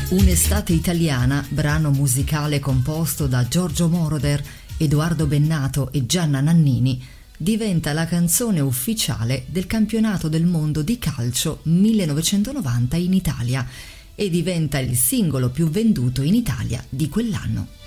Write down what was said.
Un'estate italiana, brano musicale composto da Giorgio Moroder, Edoardo Bennato e Gianna Nannini, diventa la canzone ufficiale del campionato del mondo di calcio 1990 in Italia e diventa il singolo più venduto in Italia di quell'anno.